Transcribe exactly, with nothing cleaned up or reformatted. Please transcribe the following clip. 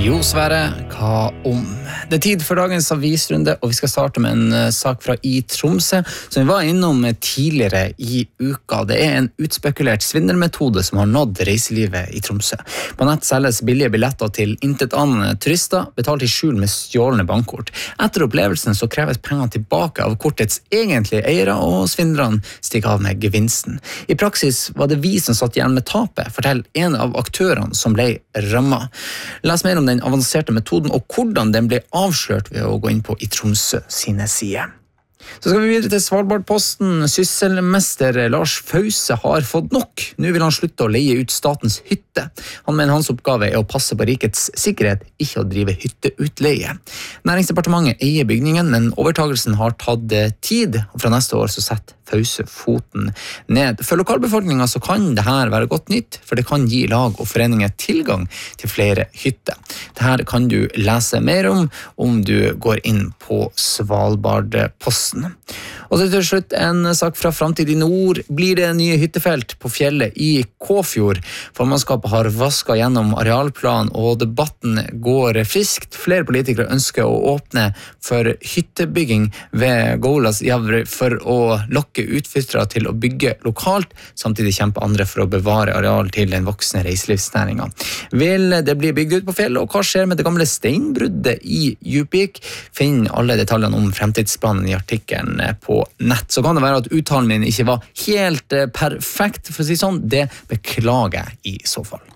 Jo, Sverre, hva om? Det er tid for dagens avisrunde, og vi skal starte med en uh, sak fra i Tromsø, som vi var innom tidligere i uka. Det er en utspekulert svindelmetode som har nådd reiselivet i Tromsø. På nett selges billige billetter til intetanende turister, betalt i skjul med stjålne bankkort. Etter opplevelsen så kreves pengene tilbake av kortets egentlige eiere, og svindlerne stikker av med gevinsten. I praksis var det vi som satt igjen med tapet, forteller en av aktørene som ble rammet. Les mer om den avanserte metoden og hvordan den ble avslørt ved å gå inn på i Tromsø sine sider. Så skal vi videre til Svalbardposten. Sysselmester Lars Fause har fått nok. Nå vil han slutte å leie ut statens hytte. Han mener hans oppgave er å passe på rikets sikkerhet, ikke å drive hytteutleie. Næringsdepartementet eier bygningen, men overtagelsen har tatt tid, og fra neste år så setter Fause foten ned. For lokalbefolkningen så kan det her være godt nytt, for det kan gi lag og foreninger tilgang til flere hytter. Det her kan du lese mer om, om du går inn på Svalbardposten. Og så til slutt en sak fra Framtid i Nord. Blir det nye hyttefelt på fjellet i Kåfjord? Formannskapet har vasket gjennom arealplan, og debatten går friskt. Flere politikere ønsker å åpne for hyttebygging ved Golas Javre for å lokke utflyttere til å bygge lokalt, samtidig kjemper andre for å bevare areal til den voksne reiselivsnæringen. Vil det bli bygd ut på fjellet, og hva skjer med det gamle steinbruddet i Djupvik? Finn alle detaljene om fremtidsplanen i artikkelen på nett. Så kan det være at uttalen min ikke var helt perfekt, for å si sånn. Det beklager jeg i så fall.